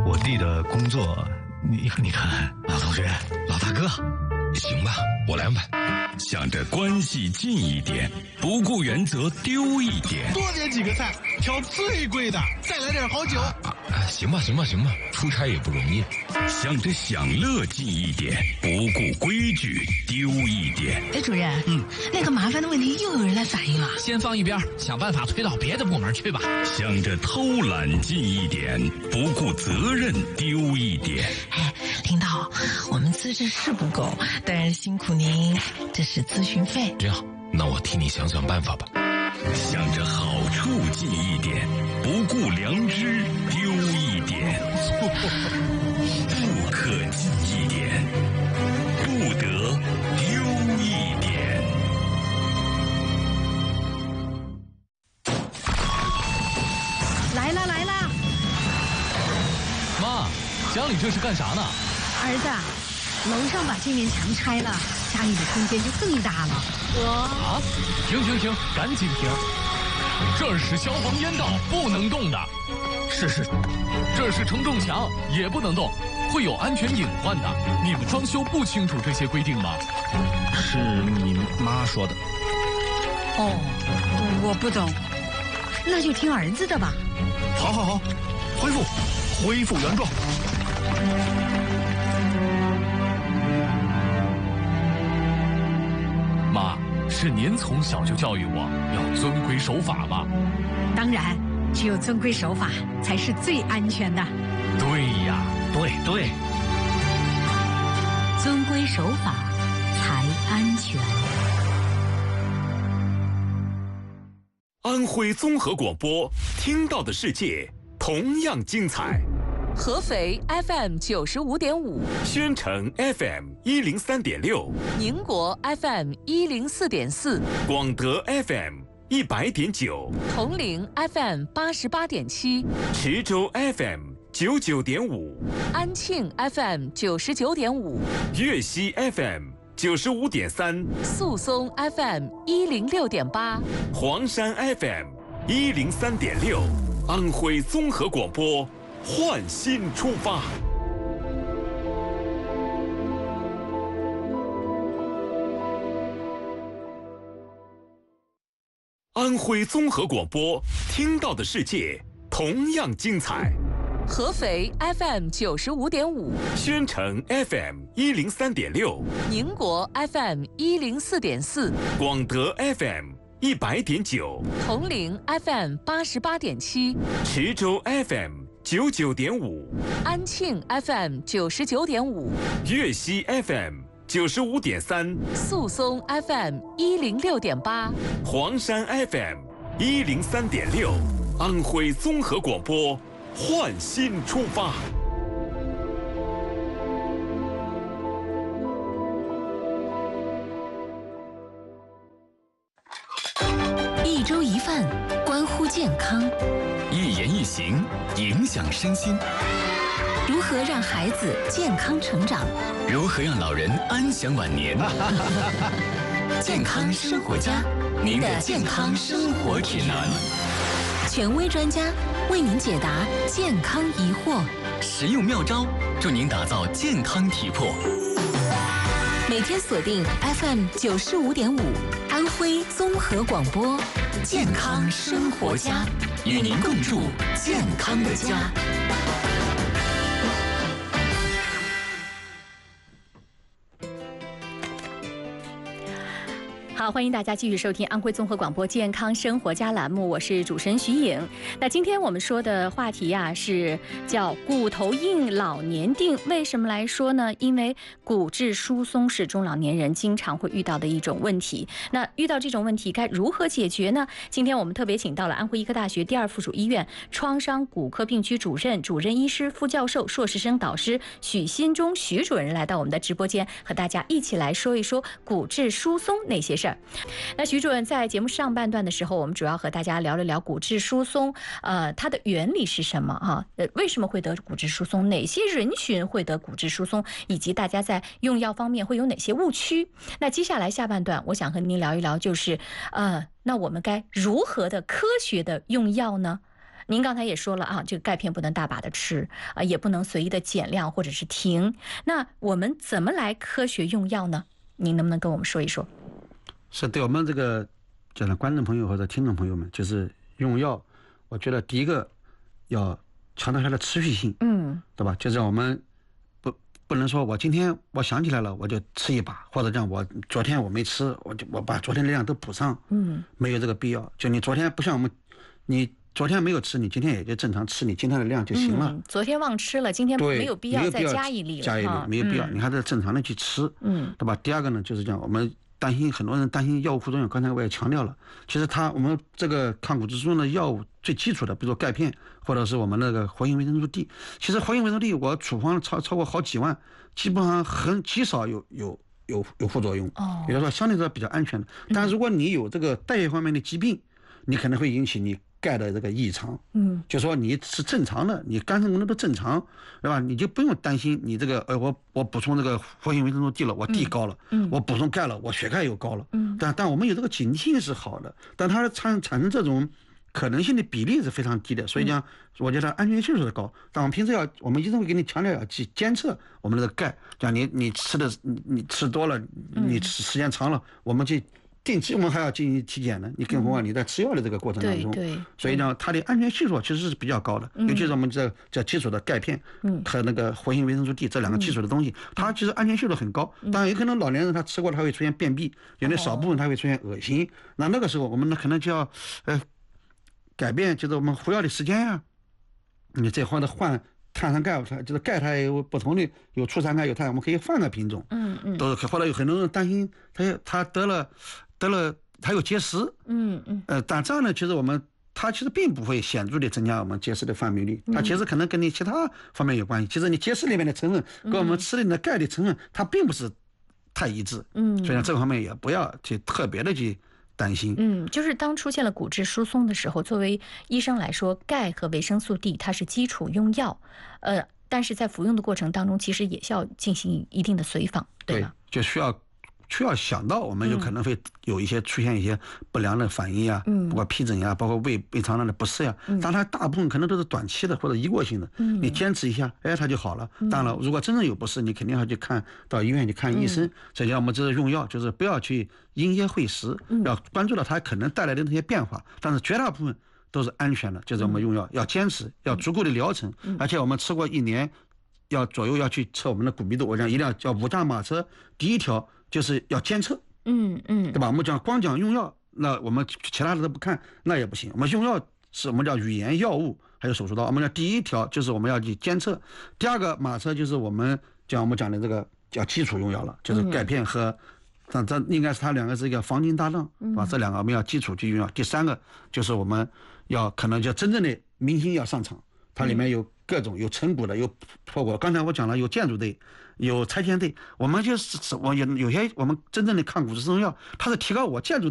我弟的工作，你看，老同学，老大哥， 行吧，我来安排。 想着关系近一点，不顾原则丢一点， 多点几个菜，挑最贵的，再来点好酒。 行吧，出差也不容易。 想着享乐近一点，不顾规矩丢一点。 哎，主任，那个麻烦的问题又有人来反映了， 先放一边，想办法推到别的部门去吧。 想着偷懒近一点，不顾责任丢一点。 哎，领导，我们资质是不够，当然辛苦您，这是咨询费。 这样，那我替你想想办法吧。 想着好处近一点，不顾良知丢一点。不可近一点，不得丢一点。 来啦！ 妈，家里这是干啥呢？ 儿子，楼上把这面墙拆了，家里的空间就更大了。 啊！停！赶紧停！这儿是消防烟道，不能动的。 是， 这是承重墙，也不能动，会有安全隐患的。你们装修不清楚这些规定吗？ 是你妈说的。 哦，我不懂，那就听儿子的吧。 好，恢复原状。 妈，是您从小就教育我要遵规守法吗？ 当然，只有遵规守法才是最安全的。 对呀， 对， 遵规守法才安全。 安徽综合广播，听到的世界同样精彩。 合肥 FM 95.5， 宣城 FM 103.6， 宁国 FM 104.4， 广德 FM 100.9， 铜陵 FM 88.7， 池州 FM 99.5， 安庆 FM 99.5， 粤西 FM 95.3， 宿松 FM 106.8， 黄山 FM 103.6，安徽综合广播，焕新出发。安徽综合广播，听到的世界同样精彩。 合肥 FM 95.5， 宣城 FM 103.6， 宁国 FM 104.4， 广德 FM 100.9， 铜陵 FM 88.7， 池州 FM 99.5， 安庆 FM 99.5， 粤西 FM 95.3， 宿松 FM 106.8， 黄山 FM 103.6，安徽综合广播，焕新出发。 一粥一饭，关乎健康； 一言一行，影响身心。 如何让孩子健康成长？ 如何让老人安享晚年？ 健康生活家，您的健康生活指南。权威专家为您解答健康疑惑， 实用妙招助您打造健康体魄。 每天锁定 FM 95.5，安徽综合广播，健康生活家， 与您共筑健康的家。 好，欢迎大家继续收听安徽综合广播健康生活家栏目，我是主持人徐颖。那今天我们说的话题呀，是叫骨头硬老年定。为什么来说呢？因为骨质疏松是中老年人经常会遇到的一种问题。那遇到这种问题该如何解决呢？今天我们特别请到了安徽医科大学第二附属医院创伤骨科病区主任、主任医师、副教授、硕士生导师许新忠许主任来到我们的直播间，和大家一起来说一说骨质疏松那些事儿。那徐主任在节目上半段的时候，我们主要和大家聊了聊骨质疏松，它的原理是什么哈？为什么会得骨质疏松？哪些人群会得骨质疏松？以及大家在用药方面会有哪些误区？那接下来下半段，我想和您聊一聊，就是那我们该如何的科学的用药呢？ 您刚才也说了啊，这个钙片不能大把的吃啊，也不能随意的减量或者是停。那我们怎么来科学用药呢？您能不能跟我们说一说？ 是对我们这个讲的观众朋友或者听众朋友们，就是用药，我觉得第一个要强调它的持续性，对吧？就是我们不能说我今天我想起来了我就吃一把，或者这样我昨天我没吃，我把昨天的量都补上，没有这个必要。就你昨天不像我们，你昨天没有吃，你今天也就正常吃你今天的量就行了。 昨天忘吃了，今天没有必要再加一粒了， 没有必要，你还是正常的去吃，对吧？第二个呢，就是这样，我们担心很多人担心药物副作用，刚才我也强调了，其实我们这个抗骨质疏松的药物最基础的，比如说钙片或者是我们那个活性维生素 D， 其实活性维生素 D 我处方超过好几万，基本上极少有副作用，也就是说相对来说比较安全的。但如果你有这个代谢方面的疾病，你可能会引起你钙的这个异常，就说你是正常的，你肝肾功能都正常，对吧？你就不用担心你这个我补充这个活性维生素 D 了，我 D 高了，我补充钙了，我血钙又高了，但我们有这个警惕性是好的，但它产生这种可能性的比例是非常低的，所以讲我觉得安全系数是高。但我们平时我们医生会给你强调要去监测我们的钙，讲你吃多了，你时间长了，我们去定期我们还要进行体检的，你更何况你在吃药的这个过程当中，所以呢，它的安全系数其实是比较高的，尤其是我们这基础的钙片和那个活性维生素 D 这两个基础的东西，它其实安全系数很高。当然有可能老年人他吃过了，他会出现便秘，有的少部分他会出现恶心，那个时候我们可能就要改变，就是我们服药的时间呀，你这或者换碳酸钙，就是钙它有不同的，有醋酸钙有碳，我们可以换个品种，都是。后来有很多人担心他得了他有结石，但这样呢，其实它其实并不会显著的增加我们结石的犯病率，它其实可能跟你其他方面有关系。其实你结石里面的成分跟我们吃的那钙的成分，它并不是太一致，所以这个方面也不要去特别的去担心。 就是当出现了骨质疏松的时候，作为医生来说，钙和维生素 D 它是基础用药，但是在服用的过程当中，其实也需要进行一定的随访，对吧？ 就需要想到我们有可能会有出现一些不良的反应啊，包括皮疹呀，包括胃肠道的不适呀，但它大部分可能都是短期的或者一过性的，你坚持一下，它就好了。当然了，如果真正有不适，你肯定要去到医院去看医生。所以我们这是用药，就是不要去因噎废食，要关注到它可能带来的那些变化，但是绝大部分都是安全的。就是我们用药要坚持，要足够的疗程，而且我们吃过1年，左右要去测我们的骨密度。我讲一定要叫5驾马车，第一条就是要监测，对吧？我们光讲用药，那我们其他的都不看，那也不行。我们用药是我们叫语言药物，还有手术刀。我们的第一条就是我们要去监测，第二个马车就是我们讲的这个叫基础用药了，就是钙片和这应该是它两个是一个黄金搭档，把这两个我们要基础去用药。第三个就是我们可能叫真正的明星要上场，它里面有各种，有成骨的，有破骨。刚才我讲了，有建筑队，有拆迁队。我们有些我们真正的抗骨质疏松药，它是提高我建筑